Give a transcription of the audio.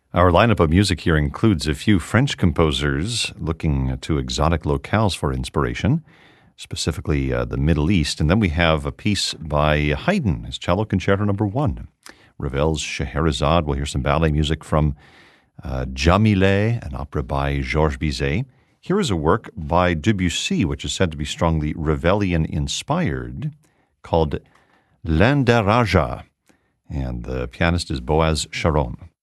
Our lineup of music here includes a few French composers looking to exotic locales for inspiration, specifically the Middle East. And then we have a piece by Haydn, his Cello Concerto No. 1. Ravel's Scheherazade. We'll hear some ballet music from Djamileh, an opera by Georges Bizet. Here is a work by Debussy, which is said to be strongly Ravelian-inspired, called L'Indaraja. And the pianist is Boaz Sharon.